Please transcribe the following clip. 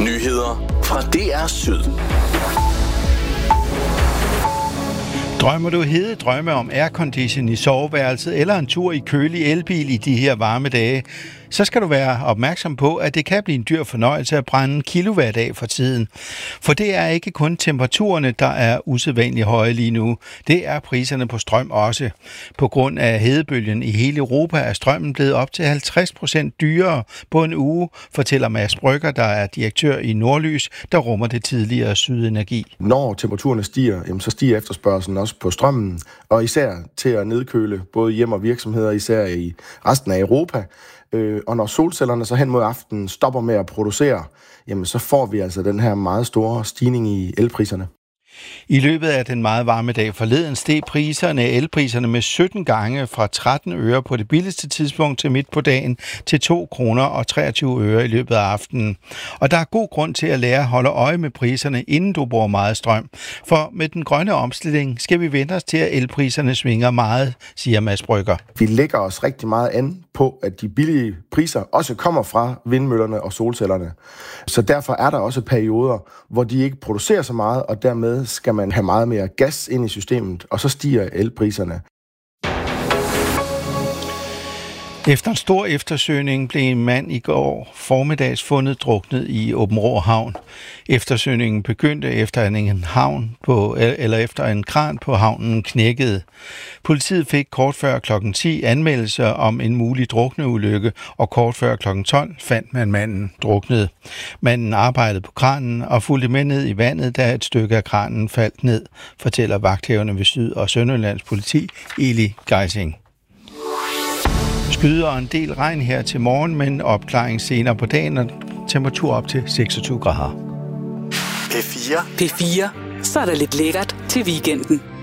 Nyheder fra DR Syd. Drømmer du hede drømme om aircondition i soveværelset eller en tur i kølig elbil i de her varme dage, så skal du være opmærksom på, at det kan blive en dyr fornøjelse at brænde en kilowatt af for tiden. For det er ikke kun temperaturerne, der er usædvanligt høje lige nu. Det er priserne på strøm også. På grund af hedebølgen i hele Europa er strømmen blevet op til 50% dyrere på en uge, fortæller Mads Brygger, der er direktør i Nordlys, der rummer det tidligere Sydenergi. Når temperaturerne stiger, så stiger efterspørgselen også på strømmen, og især til at nedkøle både hjem og virksomheder, især i resten af Europa. Og når solcellerne så hen mod aftenen stopper med at producere, jamen så får vi altså den her meget store stigning i elpriserne. I løbet af den meget varme dag forleden steg elpriserne med 17 gange fra 13 øre på det billigste tidspunkt til midt på dagen til 2 kroner og 23 øre i løbet af aftenen. Og der er god grund til at lære at holde øje med priserne, inden du bruger meget strøm. For med den grønne omstilling skal vi vende os til, at elpriserne svinger meget, siger Mads Brygger. Vi lægger os rigtig meget an på, at de billige priser også kommer fra vindmøllerne og solcellerne. Så derfor er der også perioder, hvor de ikke producerer så meget, og dermed skal man have meget mere gas ind i systemet, og så stiger elpriserne. Efter en stor eftersøgning blev en mand i går formiddags fundet druknet i Aabenraa Havn. Eftersøgningen begyndte efter en kran på havnen knækkede. Politiet fik kort før kl. 10 anmeldelser om en mulig drukneulykke, og kort før kl. 12 fandt man manden druknet. Manden arbejdede på kranen og fulgte med ned i vandet, da et stykke af kranen faldt ned, fortæller vagthaverne ved Syd- og Sønderjyllands politi, Eli Geising. Skyder en del regn her til morgen, men opklaring senere på dagen og temperatur op til 26 grader. P4. P4. Så er der lidt lækkert til weekenden.